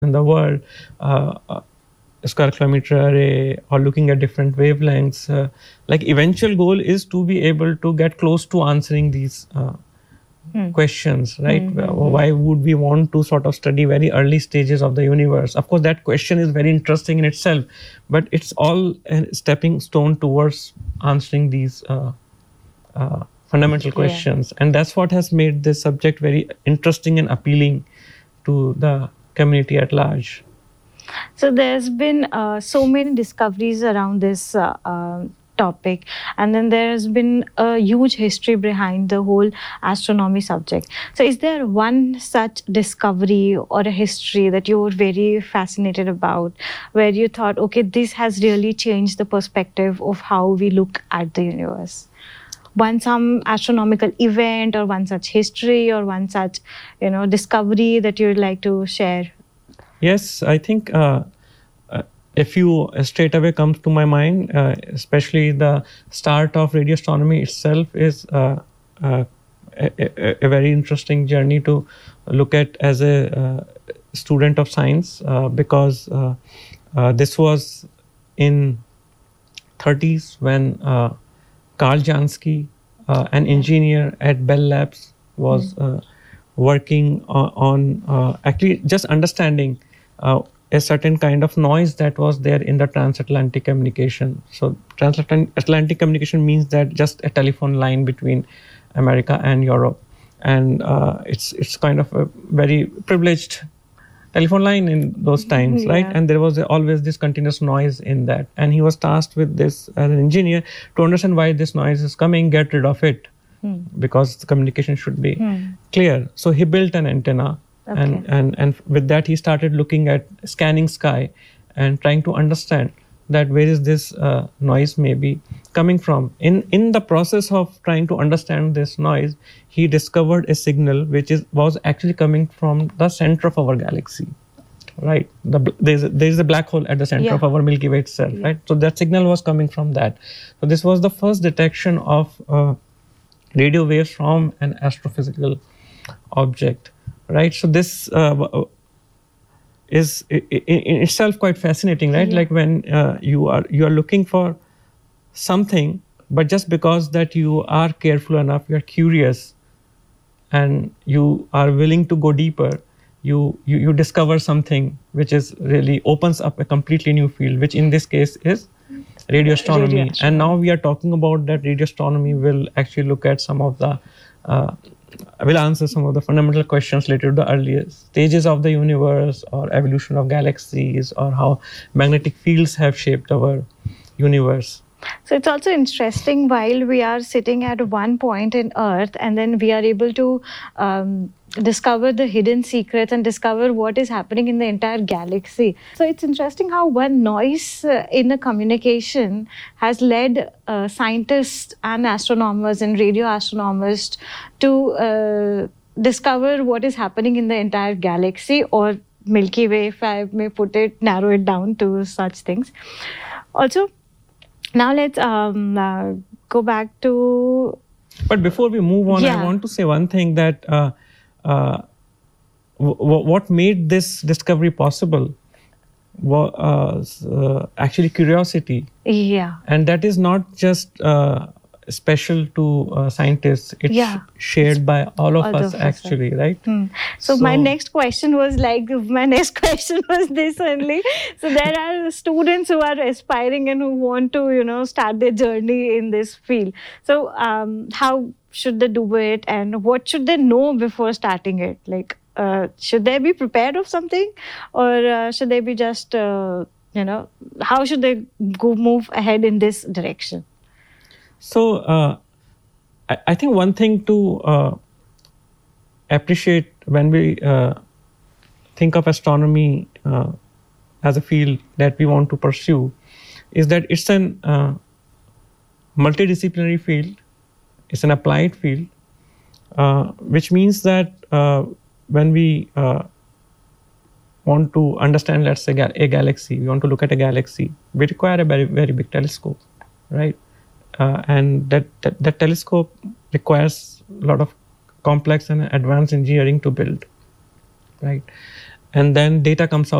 in the world, square kilometer array, or looking at different wavelengths. Like eventual goal is to be able to get close to answering these questions, right? Why would we want to sort of study very early stages of the universe? Of course, that question is very interesting in itself, but it's all a stepping stone towards answering these fundamental questions. And that's what has made this subject very interesting and appealing to the community at large. So there's been so many discoveries around this topic, and then there's been a huge history behind the whole astronomy subject. So is there one such discovery or a history that you were very fascinated about, where you thought, okay, this has really changed the perspective of how we look at the universe? Some astronomical event, or one such history, or one such discovery that you'd like to share? Yes, I think a few straight away comes to my mind, especially the start of radio astronomy itself is a very interesting journey to look at as a student of science, because this was in 30s when Carl Jansky, an engineer at Bell Labs, was working on actually just understanding a certain kind of noise that was there in the transatlantic communication. So transatlantic communication means that just a telephone line between America and Europe, and it's kind of a very privileged telephone line in those times, right? And there was always this continuous noise in that, and he was tasked with this as an engineer to understand why this noise is coming, get rid of it, because the communication should be clear. So he built an antenna. And with that, he started looking at scanning sky and trying to understand that where is this noise may be coming from. In the process of trying to understand this noise, he discovered a signal which was actually coming from the center of our galaxy, right? There is a black hole at the center of our Milky Way itself, right? So that signal was coming from that. So this was the first detection of radio waves from an astrophysical object. Right, so this is in itself quite fascinating, right? Like when you are looking for something, but just because that you are careful enough, you are curious, and you are willing to go deeper, you discover something which is really opens up a completely new field, which in this case is radio astronomy. And now we are talking about that radio astronomy will actually look at some of the will answer some of the fundamental questions related to the earliest stages of the universe, or evolution of galaxies, or how magnetic fields have shaped our universe. So it's also interesting, while we are sitting at one point in Earth, and then we are able to discover the hidden secrets and discover what is happening in the entire galaxy. So it's interesting how one noise in a communication has led scientists and astronomers and radio astronomers to discover what is happening in the entire galaxy, or Milky Way, if I may put it, narrow it down to such things. Also, now let's go back to... But before we move on, I want to say one thing, that what made this discovery possible was actually curiosity. And that is not just special to scientists. It's shared by all of us actually, right? So my next question was this only. So there are students who are aspiring and who want to, start their journey in this field. So how should they do it, and what should they know before starting it? Like, should they be prepared of something, or should they be just, how should they move ahead in this direction? So I think one thing to appreciate when we think of astronomy as a field that we want to pursue is that it's an multidisciplinary field. It's an applied field, which means that when we want to understand, let's say, a galaxy, we want to look at a galaxy, we require a very, very big telescope, right? And that telescope requires a lot of complex and advanced engineering to build, right? and then data comes out